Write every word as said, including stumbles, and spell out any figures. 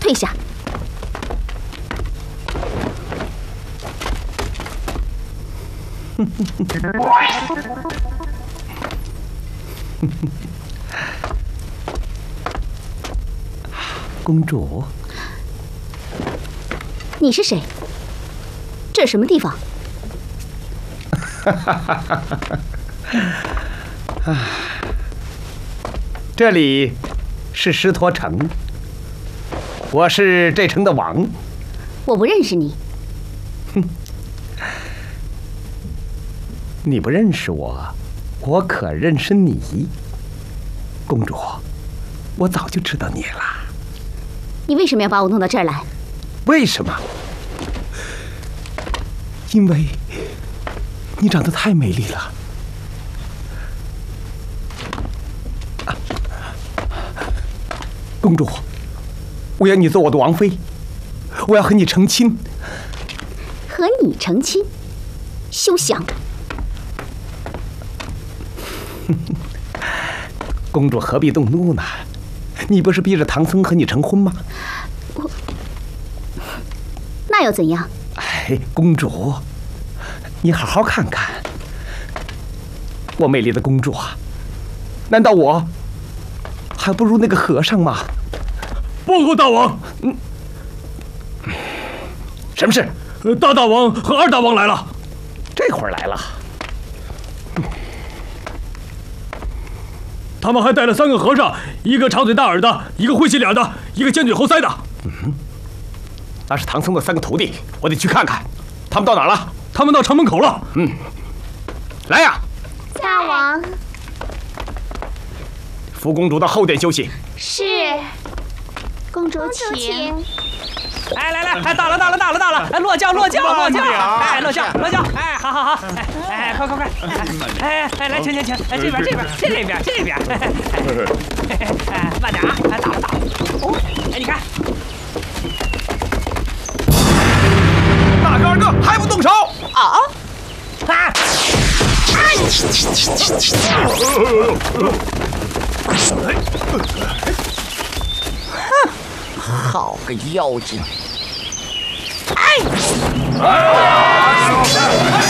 退下。 公主， 你是谁？这是什么地方？ 这里是狮驼城，我是这城的王。 我不认识你。 哼，你不认识我，我可认识你。公主，我早就知道你了。 你为什么要把我弄到这儿来？ 为什么？因为你长得太美丽了。啊、公主，我要你做我的王妃，我要和你成亲。 和你成亲？休想！ 公主何必动怒呢？你不是逼着唐僧和你成婚吗？ 我……那又怎样？ 哎，公主，你好好看看，我美丽的公主啊，难道我还不如那个和尚吗？ 报告大王， 嗯，什么事？ 大大王和二大王来了。 这会儿来了。 他们还带了三个和尚，一个长嘴大耳的，一个会洗脸的，一个尖嘴猴腮的。 嗯，那是唐僧的三个徒弟，我得去看看，他们到哪儿了？ 他们到城门口了。 嗯，来呀！ 大王， 扶公主到后殿休息。 是。公主请。 哎，来来，哎，到了，到了，到了，到了！哎，落轿，落轿，落轿！哎，落轿，落轿！哎，好好好！哎哎，快快快！哎哎，来，请请请！哎，这边这边这边这边！哎，慢点啊！哎，到了到了！哦，哎，你看， 大哥二哥还不动手啊！啊！好个妖精！哎！